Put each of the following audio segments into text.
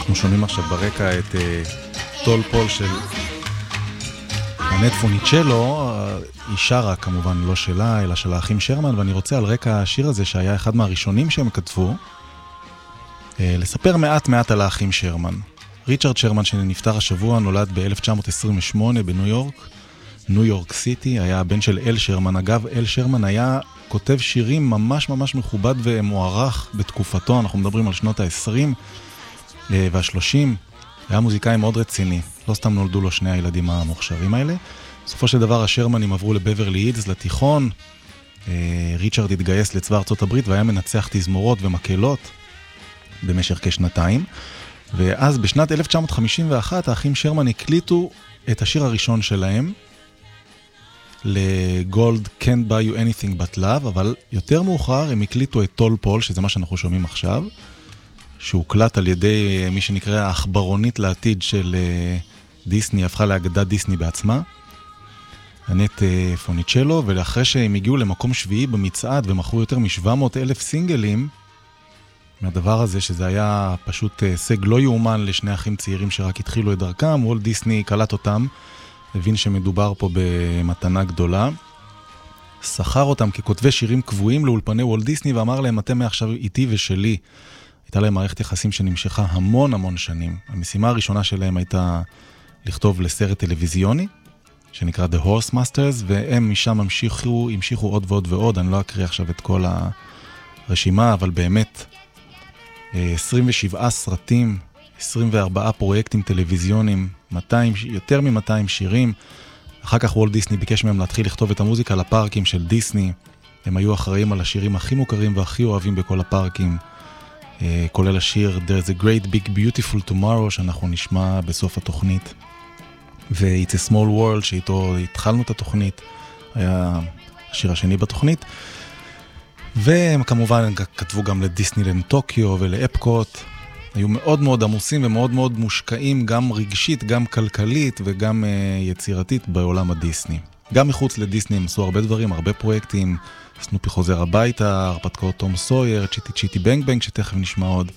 אנחנו שומעים עכשיו ברקע את טול פול של אנט פוניצ'לו, היא שרה כמובן לא שלה, אלא של האחים שרמן, ואני רוצה על רקע השיר הזה שהיה אחד מהראשונים שהם כתבו, לספר מעט על האחים שרמן. ריצ'רד שרמן שנפטר השבוע נולד ב-1928 בניו יורק, ניו יורק סיטי, היה הבן של אל שרמן. אגב, אל שרמן היה כותב שירים ממש מכובד ומוערך בתקופתו, אנחנו מדברים על שנות ה-20 וה-30, היה מוזיקאי מאוד רציני, לא סתם נולדו לו שני הילדים המוכשרים האלה. בסופו של דבר השרמנים עברו לבברלי הילס, לתיכון, ריצ'רד התגייס לצבא ארצות הברית והיה מנצח תזמורות ומקהלות במשך כשנתיים, ואז בשנת 1951 האחים שרמן הקליטו את השיר הראשון שלהם, לגולד Can't Buy You Anything But Love, אבל יותר מאוחר הם הקליטו את טול פול, שזה מה שאנחנו שומעים עכשיו, שהוקלט על ידי מי שנקרא האחברונית לעתיד של דיסני, הפכה לאגדת דיסני בעצמה, אנט פוניצ'לו, ולאחרי שהם הגיעו למקום שביעי במצעד ומכרו יותר מ-700,000 סינגלים, מהדבר הזה שזה היה פשוט הישג לא יאומן לשני אחים צעירים שרק התחילו את דרכם, וולט דיסני קלט אותם, הבין שמדובר פה במתנה גדולה, שכר אותם ככותבי שירים קבועים לאולפני וולט דיסני ואמר להם, אתם מעכשיו איתי ושלי. הייתה להם מערכת יחסים שנמשכה המון שנים. המשימה הראשונה שלהם הייתה לכתוב לסרט טלוויזיוני, שנקרא The Horse Masters, והם משם המשיכו עוד ועוד. אני לא אקריא עכשיו את כל הרשימה, אבל באמת 27 סרטים, 24 פרויקטים טלוויזיוניים, יותר מ-200 שירים. אחר כך וולט דיסני ביקש מהם להתחיל לכתוב את המוזיקה לפארקים של דיסני. הם היו אחראים על השירים הכי מוכרים והכי אוהבים בכל הפארקים, כולל השיר There's a Great Big Beautiful Tomorrow שאנחנו נשמע בסוף התוכנית, ו-It's a Small World שאיתו התחלנו את התוכנית, היה השיר השני בתוכנית. והם כמובן כתבו גם לדיסנילנד טוקיו ולאפקוט, היו מאוד עמוסים ומאוד מושקעים, גם רגשית, גם כלכלית וגם יצירתית בעולם הדיסני. גם מחוץ לדיסני הם עשו הרבה דברים, הרבה פרויקטים, סנופי חוזר הביתה, הרפתקאות תום סויר, צ'יטי בנג בנג שתכף נשמע עוד.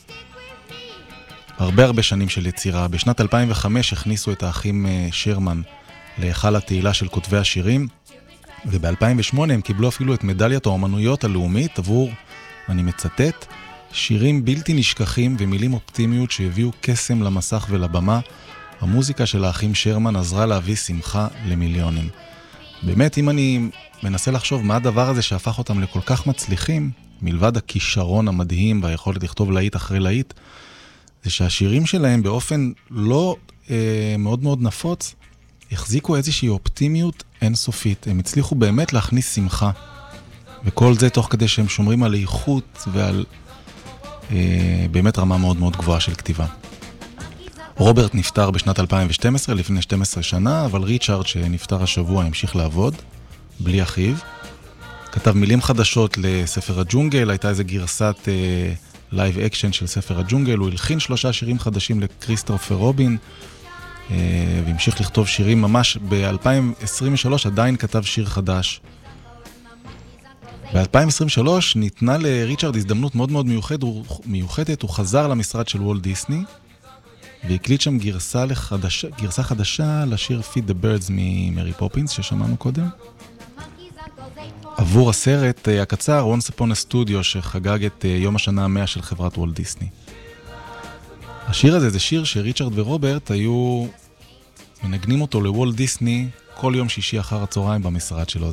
הרבה שנים של יצירה. בשנת 2005 הכניסו את האחים שרמן להיכל התהילה של כותבי השירים, וב-2008 הם קיבלו אפילו את מדליית האומנויות הלאומית עבור, אני מצטט, שירים בלתי נשכחים ומילים אופטימיות שהביאו קסם למסך ולבמה. המוזיקה של האחים שרמן עזרה להביא שמחה למיליונים. באמת, אם אני מנסה לחשוב מה הדבר הזה שהפך אותם לכל כך מצליחים, מלבד הכישרון המדהים והיכולת לכתוב להיט אחרי להיט, זה שהשירים שלהם באופן לא מאוד נפוץ, החזיקו איזושהי אופטימיות אינסופית. הם הצליחו באמת להכניס שמחה. וכל זה תוך כדי שהם שומרים על איכות ועל באמת רמה מאוד גבוהה של כתיבה. רוברט נפטר בשנת 2012, לפני 12 שנה, אבל ריצ'רד שנפטר השבוע המשיך לעבוד, בלי אחיו. כתב מילים חדשות לספר הג'ונגל, הייתה איזו גרסת לייב אקשן של ספר הג'ונגל, הוא הלחין 3 שירים חדשים לקריסטופר רובין, והמשיך לכתוב שירים ממש ב-2023, עדיין כתב שיר חדש. ב-2023 ניתנה לריצ'רד הזדמנות מאוד מיוחדת, הוא חזר למשרד של וולט דיסני, והקליט שם גרסה חדשה לשיר Feed the Birds ממרי פופינס ששמענו קודם. עבור הסרט הקצר Once Upon a Studio שחגג את יום השנה ה-100 של חברת וולט דיסני. השיר הזה זה שיר שריצ'רד ורוברט היו מנגנים אותו לוולט דיסני כל יום שישי אחר הצהריים במשרד שלו.